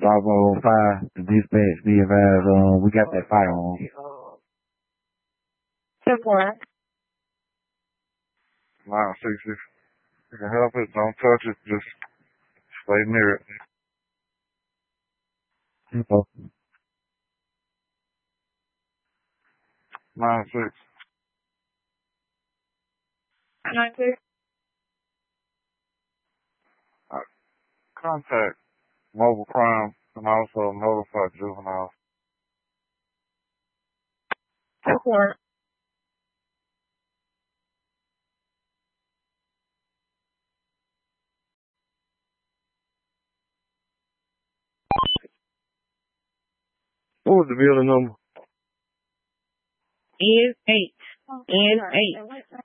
Bravo 05, the dispatch, be advised, we got that fire on. 10-4. 960. You can help it, don't touch it, just stay near it. 10-4. 9-6. 9-6. Contact mobile crime and also notify juvenile. 10-4. What was the building number? N8. N8.